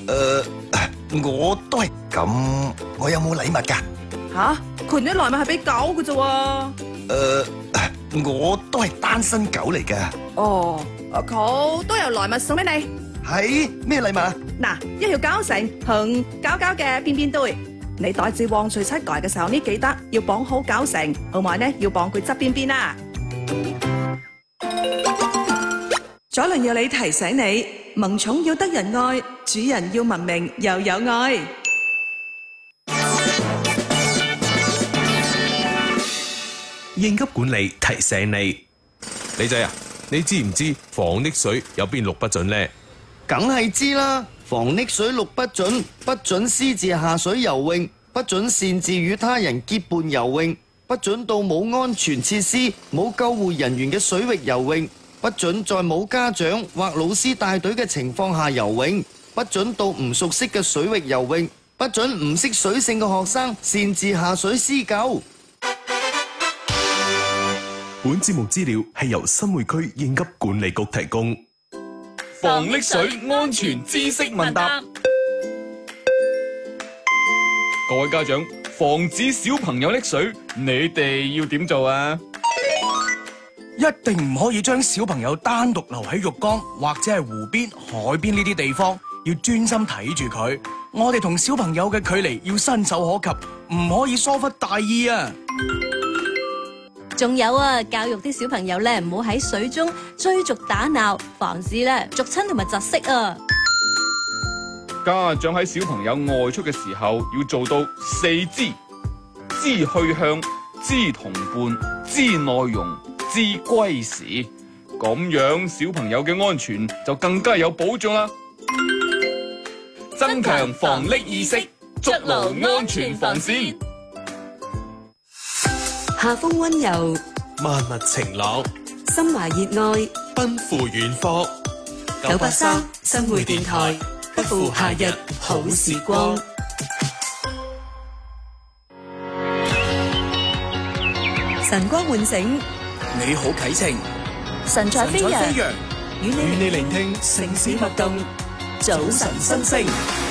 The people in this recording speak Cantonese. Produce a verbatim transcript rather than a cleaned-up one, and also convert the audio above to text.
誒，我都係咁，我有冇禮物噶？ 吓，佢啲禮物係俾狗嘅啫喎。 誒，我都係單身狗嚟噶。 哦，佢都有禮物送俾你。 係咩禮物啊？ 嗱，一條膠繩同膠膠嘅邊邊堆，你袋住旺財七蓋嘅時候呢，記得要綁好膠繩，同埋呢要綁佢側邊邊啦。左鄰右里提醒你，萌寵要得人愛，主人要文明又有愛。 應急管理提醒你， 李仔啊，你知唔知防溺水有邊六不准呢？ 梗係知啦，防溺水六不准：不准私自下水游泳，不准擅自與他人結伴游泳，不准到冇安全設施、冇救護人員嘅水域游泳，不准在冇家長或老師帶隊嘅情況下游泳，不准到唔熟悉嘅水域游泳，不准唔識水性嘅學生擅自下水施救。 本節目資料係由新會區應急管理局提供。 防溺水安全知識問答，各位家長，防止小朋友溺水，你哋要點做啊？ 一定唔可以將小朋友單獨留喺浴缸或者係湖邊、海邊呢啲地方，要專心睇住佢。我哋同小朋友嘅距離要伸手可及，唔可以疏忽大意啊！ 仲有啊，教育啲小朋友咧，唔好喺水中追逐打鬧，防止咧逐親同埋窒息啊！ 家長喺小朋友外出嘅時候，要做到四知：知去向、知同伴、知內容、知歸時。咁樣小朋友嘅安全就更加有保障啦！增強防溺意識，築牢安全防線。 夏風溫柔， 萬物晴朗， 心懷熱愛， 奔赴遠方。 九八三新會電台，不負夏日好時光。晨光喚醒， 你好啟程， 神采飛揚， 與與你你聆聽城市脈動，早晨新聲。